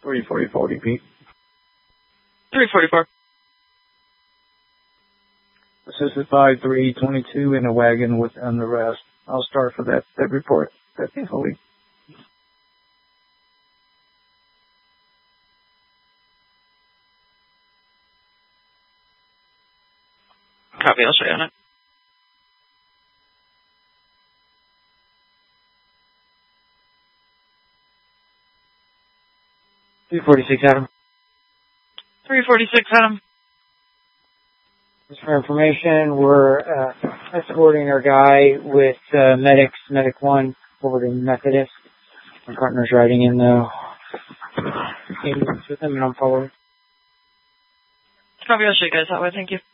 344 DP. 344. Assisted 5322 in a wagon with under arrest. I'll start for that report. That's fully. Copy, I'll show you on it. Adam. 346, Adam. Just for information, we're escorting our guy with Medic 1 over to Methodist. My partner's riding in the ambulance with him, and I'm following. Copy, I'll show you guys that way, thank you.